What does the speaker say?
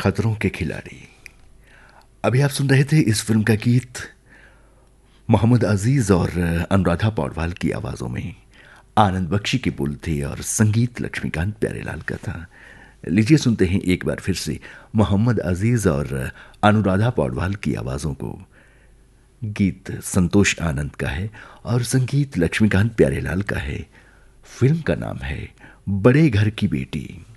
खतरों के खिलाड़ी। अभी आप सुन रहे थे इस फिल्म का गीत मोहम्मद अजीज और अनुराधा पौडवाल की आवाज़ों में। आनंद बख्शी की बोल थे और संगीत लक्ष्मीकांत प्यारेलाल का था। लीजिए सुनते हैं एक बार फिर से मोहम्मद अजीज और अनुराधा पौडवाल की आवाज़ों को। गीत संतोष आनंद का है और संगीत लक्ष्मीकांत प्यारेलाल का है। फिल्म का नाम है बड़े घर की बेटी।